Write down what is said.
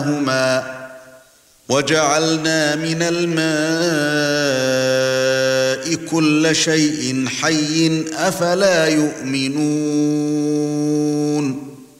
وَجَعَلْنَا مِنَ الْمَاءِ كُلَّ شَيْءٍ حَيٍّ أَفَلَا يُؤْمِنُونَ